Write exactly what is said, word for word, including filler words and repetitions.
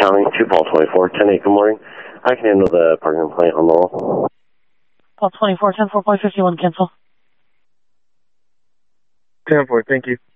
County, two Paul twenty-four, ten eight, good morning. I can handle the parking complaint on Laurel. Paul twenty-four, ten four point fifty-one, cancel. ten four, thank you.